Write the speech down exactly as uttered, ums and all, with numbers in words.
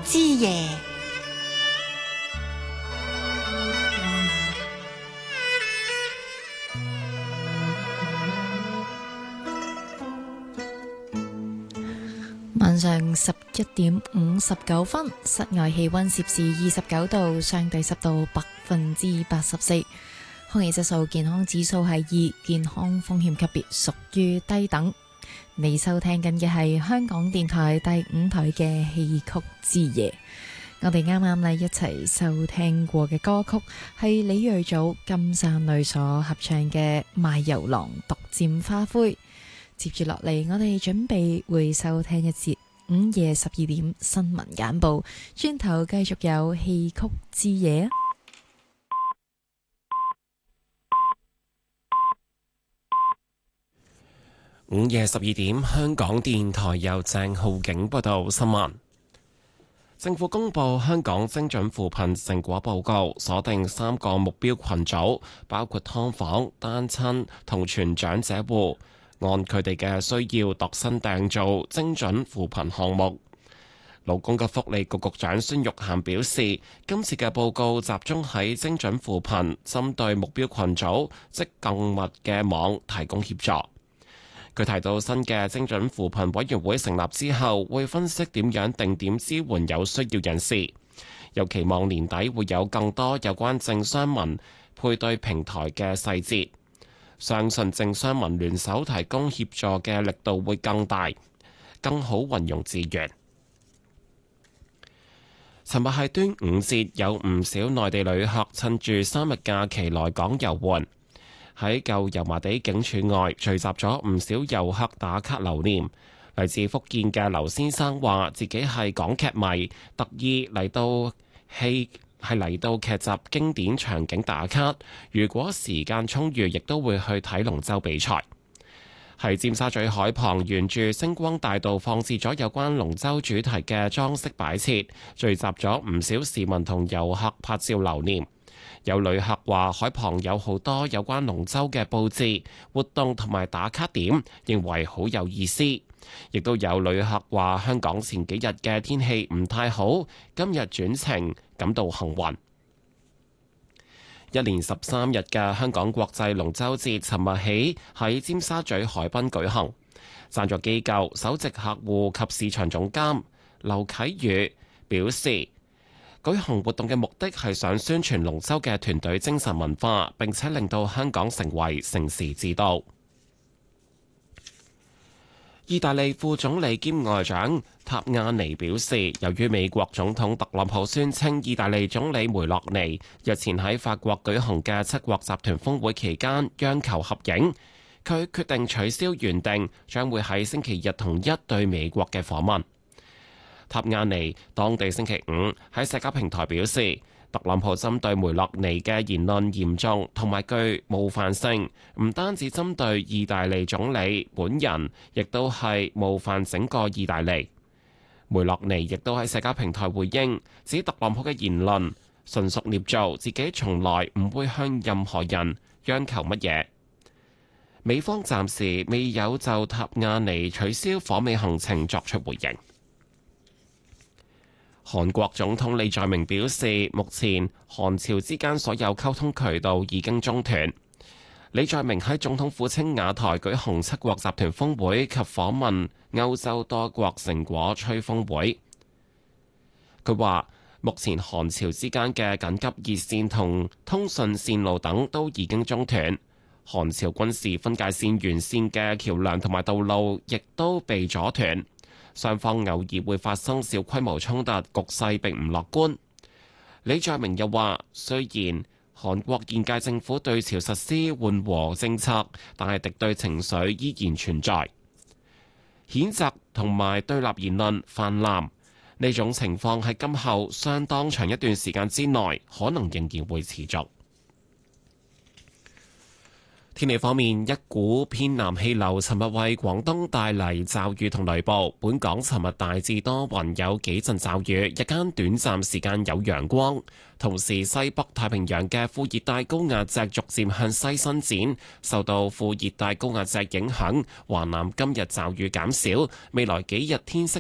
之夜。晚上十一點五十九分，室外氣溫攝氏二十九度，相對濕度百分之八十四，空氣質素健康指數係二，健康風險級別屬於低等。你收聽緊嘅係香港電台第五台嘅戲曲之夜。我哋啱啱咧一齊收聽過嘅歌曲係李銳祖金山女所合唱嘅《賣油郎獨佔花灰》。接住落嚟，我哋準備會收聽一節午夜十二點新聞簡報，轉頭繼續有戲曲之夜。 午夜十二點，香港電台由鄭浩景報道新聞。政府公布香港精準扶貧成果報告，鎖定三個目標群組，包括劏房、單親同全長者戶。按佢哋嘅需要度身訂造精準扶貧項目。勞工及福利局局長孫玉菡表示，今次嘅報告集中喺精準扶貧，針對目標群組，即更密嘅網提供協助。佢提到新嘅精準扶貧委員會成立之後，會分析點樣定點支援有需要人士，又期望年底會有更多有關政商民配對平台嘅細節。相信政商民聯手提供協助嘅力度會更大，更好運用資源。尋日係端午節，有唔少內地旅客趁住三日假期來港遊玩。喺舊油麻地警署外聚集咗唔少遊客打卡留念。嚟自福建嘅劉先生話：自己係港劇迷，特意嚟到戲。係嚟到劇集經典場景打卡，如果時間充裕，亦都會去睇龍舟比賽。喺尖沙咀海旁沿住星光大道放置咗有關龍舟主題嘅裝飾擺設，聚集咗唔少市民同遊客拍照留念。有旅客話海旁有好多有關龍舟嘅佈置、活動同埋打卡點，認為好有意思。亦都有旅客話香港前幾日嘅天氣唔太好，今日轉晴，感到幸運。一連十三日嘅香港國際龍舟節，尋日起喺尖沙咀海濱舉行。贊助機構首席客戶及市場總監劉啟宇表示，舉行活動嘅目的係想宣傳龍舟嘅團隊精神文化，並且令到香港成為盛事之都。意大利副總理兼外長塔亞尼表示，由於美國總統特朗普宣稱意大利總理梅洛尼日前喺法國舉行嘅七國集團峰會期間央求合影，佢決定取消原定將會喺星期日同一對美國嘅訪問。塔亞尼當地星期五喺社交平台表示，特朗普針對梅洛尼嘅言論嚴重同埋具冒犯性，唔單止針對意大利總理本人，亦都係冒犯整個意大利。梅洛尼亦都喺社交平台回應，指特朗普嘅言論純屬捏造，自己從來唔會向任何人央求乜嘢。美方暫時未有就塔亞尼取消訪美行程作出回應。韓國總統李在明表示，目前韓朝之間所有溝通渠道已經中斷。李在明喺總統府青瓦台舉行七國集團峰會及訪問歐洲多國成果吹風會。佢話，目前韓朝之間嘅緊急熱線同通訊線路等都已經中斷，韓朝軍事分界線沿線嘅橋梁同埋道路亦都被阻斷。雙方偶爾會發生小規模衝突，局勢並唔樂觀。李在明又話，雖然韓國現屆政府對朝實施緩和政策，但係敵對情緒依然存在，譴責同埋對立言論泛濫。呢種情況喺今後相當長一段時間之內，可能仍然會持續。天氣方面，一股偏南氣流尋日為廣東帶嚟驟雨同雷暴。本港尋日大致多雲，有幾陣驟雨，日間短暫時間有陽光。同時，西北太平洋嘅副熱帶高壓脊逐漸向西伸展，受到副熱帶高壓脊影響，華南今日驟雨減少，未來幾日天色